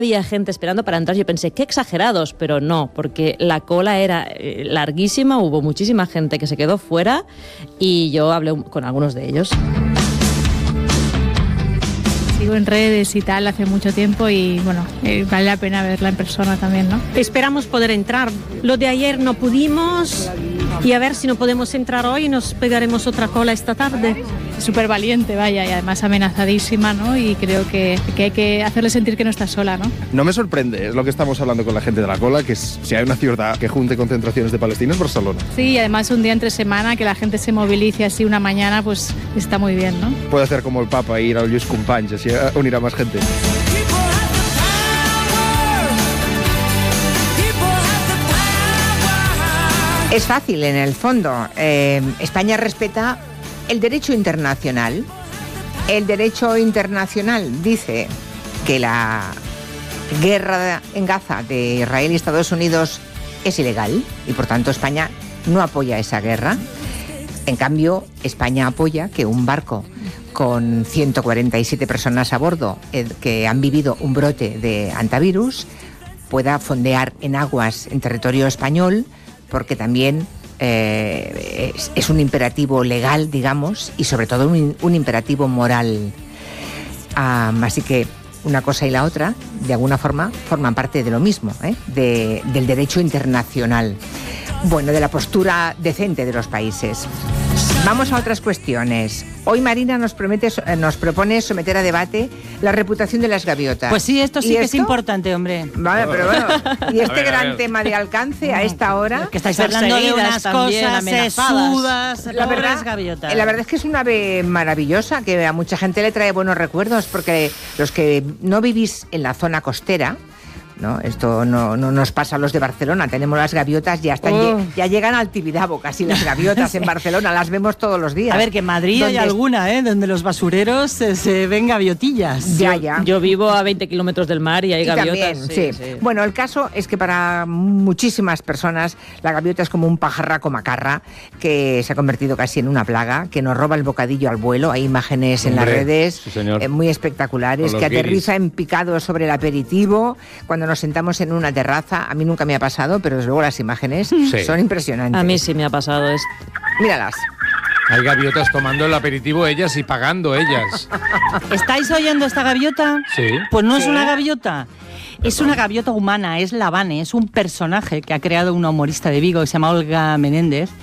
Había gente esperando para entrar. Yo pensé, qué exagerados, pero no, porque la cola era larguísima, hubo muchísima gente que se quedó fuera y yo hablé con algunos de ellos. Sigo en redes y tal hace mucho tiempo y bueno, vale la pena verla en persona también, ¿no? Esperamos poder entrar. Lo de ayer no pudimos y a ver si no podemos entrar hoy y nos pegaremos otra cola esta tarde. Súper valiente, vaya, y además amenazadísima, ¿no? Y creo que hay que hacerle sentir que no está sola, ¿no? No me sorprende, es lo que estamos hablando con la gente de la cola, que si hay una ciudad que junte concentraciones de palestinos, es Barcelona. Sí, y además un día entre semana, que la gente se movilice así una mañana, pues está muy bien, ¿no? Puede hacer como el Papa, ir a Lluís Companys, así unirá más gente. Es fácil en el fondo. España respeta el derecho internacional. El derecho internacional dice que la guerra en Gaza de Israel y Estados Unidos es ilegal y por tanto España no apoya esa guerra. En cambio, España apoya que un barco con 147 personas a bordo que han vivido un brote de hantavirus pueda fondear en aguas en territorio español, porque también es un imperativo legal, digamos, y sobre todo un imperativo moral. Así que una cosa y la otra, de alguna forma, forman parte de lo mismo, del derecho internacional. Bueno, de la postura decente de los países. Vamos a otras cuestiones. Hoy Marina nos propone someter a debate la reputación de las gaviotas. Pues sí, esto sí que es importante, hombre. Vale, pero bueno, y este gran tema de alcance a esta hora... Que estáis hablando de unas cosas sesudas, la verdad es que es una ave maravillosa, que a mucha gente le trae buenos recuerdos, porque los que no vivís en la zona costera, ¿no? Esto no nos pasa a los de Barcelona. Tenemos las gaviotas, ya llegan al Tibidabo casi las gaviotas en Barcelona, las vemos todos los días. A ver, que en Madrid hay alguna, donde los basureros se ven gaviotillas. Ya. Yo vivo a 20 kilómetros del mar y hay gaviotas. También, sí. Bueno, el caso es que para muchísimas personas la gaviota es como un pajarraco macarra que se ha convertido casi en una plaga, que nos roba el bocadillo al vuelo. Hay imágenes en las redes muy espectaculares, que aterriza en picado sobre el aperitivo cuando nos sentamos en una terraza. A mí nunca me ha pasado, pero desde luego las imágenes son impresionantes. A mí sí me ha pasado esto. Míralas. Hay gaviotas tomando el aperitivo ellas y pagando ellas. ¿Estáis oyendo esta gaviota? Sí. Pues no es una gaviota. Es una gaviota humana, es la Vane, es un personaje que ha creado una humorista de Vigo que se llama Olga Menéndez.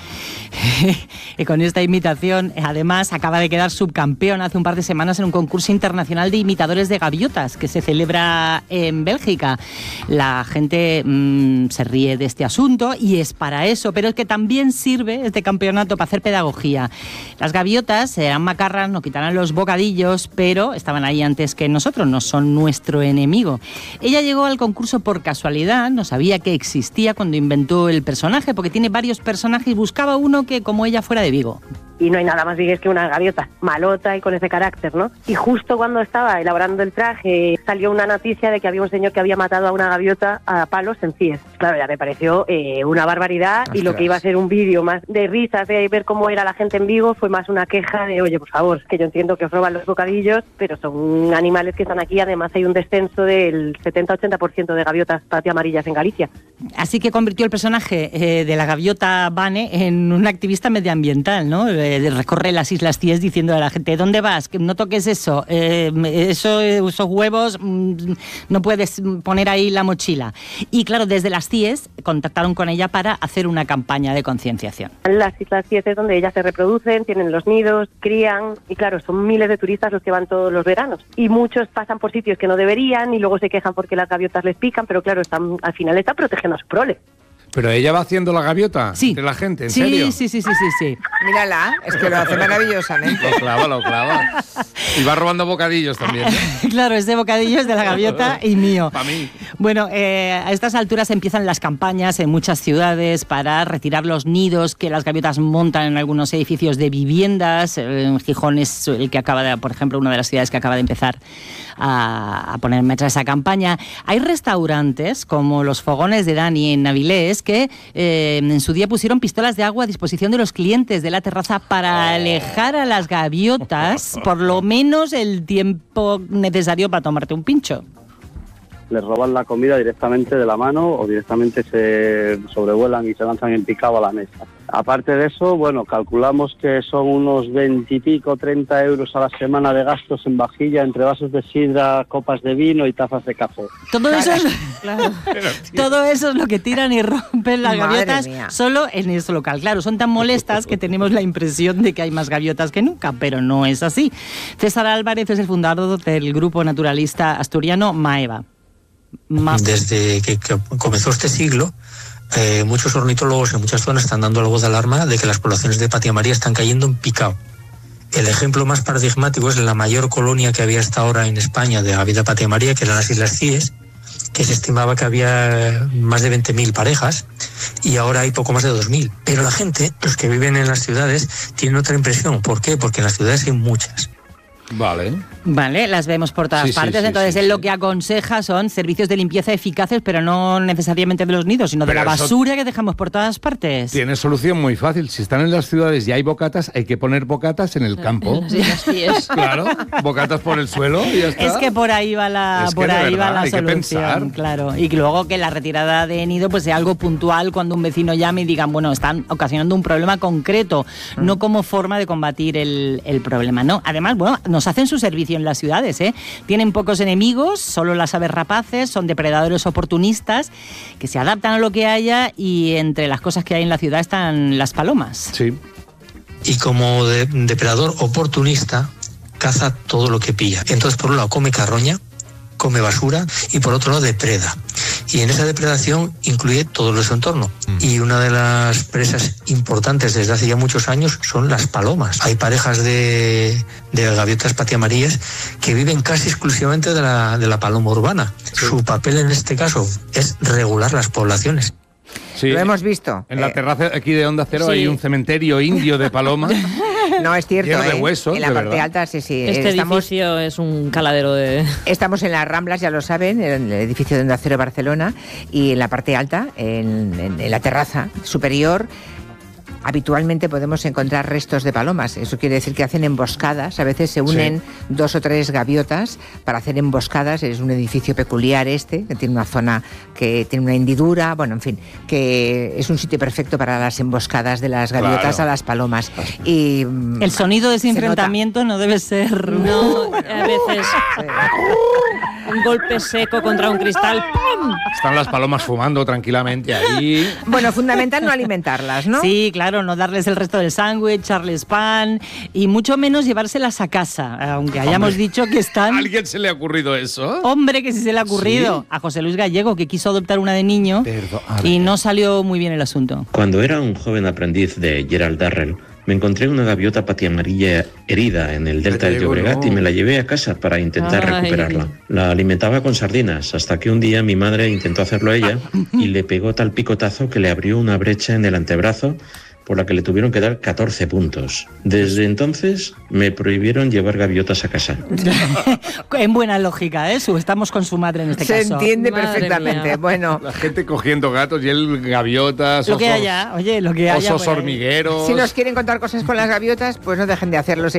Y con esta imitación, además, acaba de quedar subcampeón hace un par de semanas en un concurso internacional de imitadores de gaviotas que se celebra en Bélgica. La gente se ríe de este asunto y es para eso, pero es que también sirve este campeonato para hacer pedagogía. Las gaviotas serán macarras, nos quitarán los bocadillos, pero estaban ahí antes que nosotros, no son nuestro enemigo. Ella llegó al concurso por casualidad, no sabía que existía cuando inventó el personaje, porque tiene varios personajes y buscaba uno que como ella fuera de Vigo. Y no hay nada más vigués que una gaviota, malota y con ese carácter, ¿no? Y justo cuando estaba elaborando el traje, salió una noticia de que había un señor que había matado a una gaviota a palos en Cies. Claro, ya me pareció una barbaridad. Ostras. Y lo que iba a ser un vídeo más de risas, de ver cómo era la gente en Vigo, fue más una queja de, oye, por favor, que yo entiendo que os roban los bocadillos, pero son animales que están aquí. Además hay un descenso del 70-80% de gaviotas patiamarillas en Galicia. Así que convirtió el personaje de la gaviota Vane en un activista medioambiental, ¿no? Recorre las Islas Cies diciendo a la gente, ¿dónde vas? Que no toques eso, esos huevos, no puedes poner ahí la mochila. Y claro, desde las Cies contactaron con ella para hacer una campaña de concienciación. Las Islas Cies es donde ellas se reproducen, tienen los nidos, crían, y claro, son miles de turistas los que van todos los veranos. Y muchos pasan por sitios que no deberían y luego se quejan porque las gaviotas les pican, pero claro, al final están protegiendo a su prole. ¿Pero ella va haciendo la gaviota? Sí. ¿De la gente? ¿En serio? Sí. Mírala, es que lo hace maravillosamente. Lo clava. Y va robando bocadillos también, ¿no? Claro, es de bocadillos de la gaviota y mío. Para mí. Bueno, a estas alturas empiezan las campañas en muchas ciudades para retirar los nidos que las gaviotas montan en algunos edificios de viviendas. En Gijón es el que acaba de, por ejemplo, una de las ciudades que acaba de empezar a poner en marcha esa campaña. Hay restaurantes como los Fogones de Dani en Avilés que en su día pusieron pistolas de agua a disposición de los clientes de la terraza para alejar a las gaviotas por lo menos el tiempo necesario para tomarte un pincho. les roban la comida directamente de la mano o directamente se sobrevuelan y se lanzan en picado a la mesa. Aparte de eso, bueno, calculamos que son unos 20 y pico, 30 euros a la semana de gastos en vajilla, entre vasos de sidra, copas de vino y tazas de café. Todo eso es, todo eso es lo que tiran y rompen las gaviotas solo en este local. Claro, son tan molestas que tenemos la impresión de que hay más gaviotas que nunca, pero no es así. César Álvarez es el fundador del grupo naturalista asturiano Maeva. Desde que comenzó este siglo, muchos ornitólogos en muchas zonas están dando la voz de alarma de que las poblaciones de patiamaría están cayendo en picado. El ejemplo más paradigmático es la mayor colonia que había hasta ahora en España de avida patiamaría, que eran las Islas Cíes, que se estimaba que había más de 20.000 parejas y ahora hay poco más de 2.000. Pero la gente, los que viven en las ciudades, tienen otra impresión. ¿Por qué? Porque en las ciudades hay muchas. Vale, las vemos por todas partes. Entonces, él lo que aconseja son servicios de limpieza eficaces, pero no necesariamente de los nidos, sino de la basura que dejamos por todas partes. Tiene solución muy fácil. Si están en las ciudades y hay bocatas, hay que poner bocatas en el campo. Claro, bocatas por el suelo y ya está. Es que por ahí va la, solución, claro. Y luego que la retirada de nido pues sea algo puntual cuando un vecino llame y digan, bueno, están ocasionando un problema concreto, no como forma de combatir el problema, ¿no? Además, bueno, nos hacen su servicio en las ciudades, ¿eh? Tienen pocos enemigos, solo las aves rapaces, son depredadores oportunistas que se adaptan a lo que haya y entre las cosas que hay en la ciudad están las palomas. Sí. Y como depredador oportunista, caza todo lo que pilla. Entonces, por un lado, come carroña, come basura y por otro lado depreda. Y en esa depredación incluye todo de su entorno. Y una de las presas importantes desde hace ya muchos años son las palomas. Hay parejas de gaviotas patiamarías que viven casi exclusivamente de la paloma urbana. Su papel en este caso es regular las poblaciones. Sí, lo hemos visto. En la terraza aquí de Onda Cero hay un cementerio indio de palomas. No, es cierto. Lleno de huesos, en la parte verdad. alta, sí. Este edificio es un caladero de... Estamos en las Ramblas, ya lo saben, en el edificio de Onda Cero de Barcelona, y en la parte alta, en la terraza superior, habitualmente podemos encontrar restos de palomas. Eso quiere decir que hacen emboscadas. A veces se unen 2 o 3 gaviotas para hacer emboscadas. Es un edificio peculiar que tiene una zona que tiene una hendidura. Bueno, en fin, que es un sitio perfecto para las emboscadas de las gaviotas a las palomas. Y el sonido de ese enfrentamiento no debe ser... No, a veces... Un golpe seco contra un cristal. ¡Pum! Están las palomas fumando tranquilamente ahí. Bueno, fundamental no alimentarlas, ¿no? Sí, claro, no darles el resto del sándwich, echarles pan y mucho menos llevárselas a casa, aunque hayamos dicho que están... ¿A alguien se le ha ocurrido eso? Hombre, que sí se le ha ocurrido. ¿Sí? A José Luis Gallego, que quiso adoptar una de niño y no salió muy bien el asunto. Cuando era un joven aprendiz de Gerald Darrell, me encontré una gaviota patiamarilla herida en el delta del Llobregat y me la llevé a casa para intentar recuperarla. La alimentaba con sardinas hasta que un día mi madre intentó hacerlo ella y le pegó tal picotazo que le abrió una brecha en el antebrazo por la que le tuvieron que dar 14 puntos. Desde entonces me prohibieron llevar gaviotas a casa. En buena lógica, ¿eh? Estamos con su madre en este caso. Se entiende perfectamente. Bueno, la gente cogiendo gatos y él gaviotas, lo que haya, oye, lo que haya. Osos hormigueros. Si nos quieren contar cosas con las gaviotas, pues no dejen de hacerlo.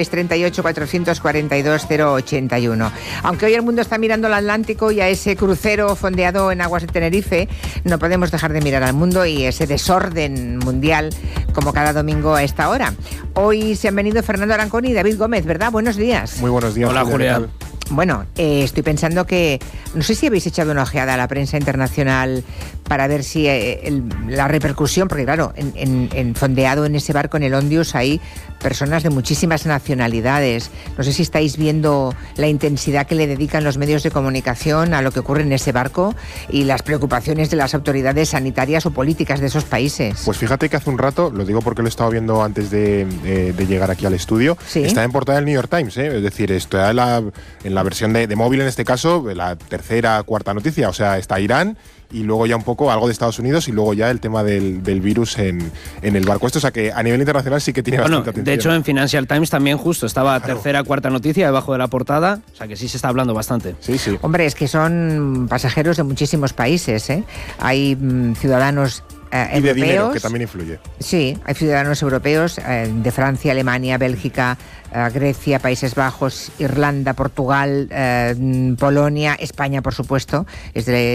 638-442-081. Aunque hoy el mundo está mirando al Atlántico y a ese crucero fondeado en aguas de Tenerife, no podemos dejar de mirar al mundo y ese desorden mundial como cada domingo a esta hora. Hoy se han venido Fernando Arancón y David Gómez, ¿verdad? Buenos días. Muy buenos días. Hola, Julia. Bueno, estoy pensando que... No sé si habéis echado una ojeada a la prensa internacional para ver si la repercusión... Porque claro, en fondeado en ese barco, en el Ondius, hay personas de muchísimas nacionalidades. No sé si estáis viendo la intensidad que le dedican los medios de comunicación a lo que ocurre en ese barco y las preocupaciones de las autoridades sanitarias o políticas de esos países. Pues fíjate que hace un rato, lo digo porque lo he estado viendo antes de llegar aquí al estudio, está en portada del New York Times, es decir, está en la versión de móvil en este caso, la tercera, cuarta noticia, o sea, está Irán y luego ya un poco algo de Estados Unidos y luego ya el tema del virus en el barco. Esto, o sea, que a nivel internacional sí que tiene bastante atención. De hecho, en Financial Times también justo estaba tercera, cuarta noticia debajo de la portada, o sea que sí se está hablando bastante. Sí, sí. Hombre, es que son pasajeros de muchísimos países, ¿eh? Hay ciudadanos y de dinero, que también influye. Sí, hay ciudadanos europeos de Francia, Alemania, Bélgica, Grecia, Países Bajos, Irlanda, Portugal, Polonia, España, por supuesto. Es de